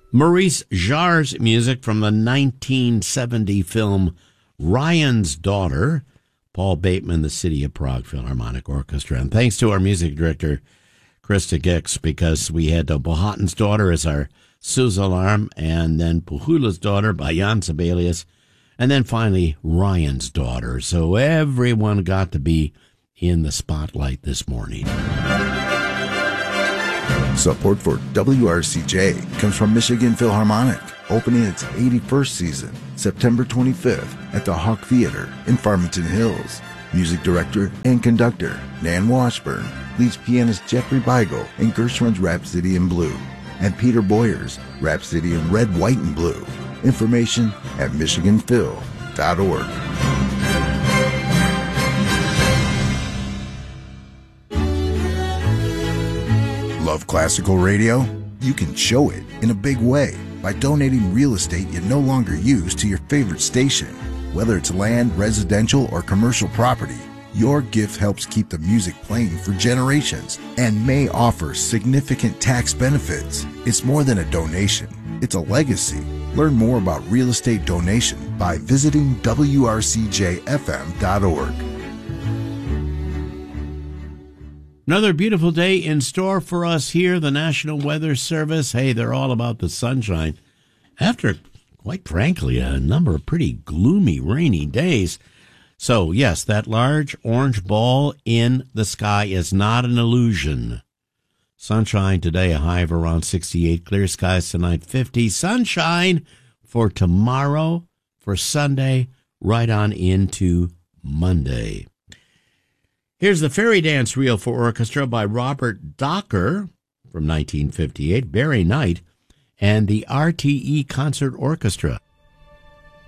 Maurice Jarre's music from the 1970 film Ryan's Daughter. Paul Bateman, the City of Prague Philharmonic Orchestra. And thanks to our music director, Krista Gix, because we had Bohaton's Daughter as our Suzalarm, and then Puhula's Daughter by Jan Sibelius, and then finally Ryan's Daughter. So everyone got to be in the spotlight this morning. Support for WRCJ comes from Michigan Philharmonic, opening its 81st season, September 25th at the Hawk Theater in Farmington Hills. Music director and conductor Nan Washburn leads pianist Jeffrey Beigel in Gershwin's Rhapsody in Blue and Peter Boyer's Rhapsody in Red, White, and Blue. Information at michiganphil.org. Love classical radio? You can show it in a big way by donating real estate you no longer use to your favorite station. Whether it's land, residential, or commercial property, your gift helps keep the music playing for generations and may offer significant tax benefits. It's more than a donation, it's a legacy. Learn more about real estate donation by visiting WRCJFM.org. Another beautiful day in store for us here, the National Weather Service. Hey, they're all about the sunshine. After, quite frankly, a number of pretty gloomy, rainy days. So, yes, that large orange ball in the sky is not an illusion. Sunshine today, a high of around 68. Clear skies tonight, 50. Sunshine for tomorrow, for Sunday, right on into Monday. Here's the Fairy Dance Reel for Orchestra by Robert Docker from 1958, Barry Knight, and the RTE Concert Orchestra.